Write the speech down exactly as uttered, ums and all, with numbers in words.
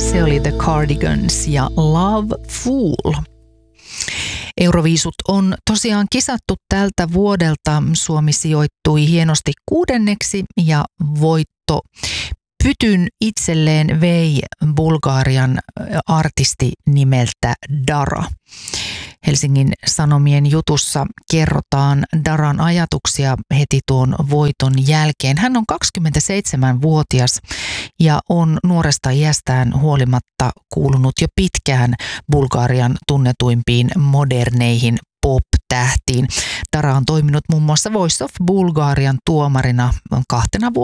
Se oli The Cardigans ja Love Fool. Euroviisut on tosiaan kisattu tältä vuodelta. Suomi sijoittui hienosti kuudenneksi ja voitto pytyn itselleen vei Bulgarian artisti nimeltä Dara. Helsingin Sanomien jutussa kerrotaan Daran ajatuksia heti tuon voiton jälkeen. Hän on kaksikymmentäseitsemänvuotias ja on nuoresta iästään huolimatta kuulunut jo pitkään Bulgarian tunnetuimpiin moderneihin pop-tähtiin. Dara on toiminut muun muassa Voice of Bulgarian tuomarina kahtena vuonna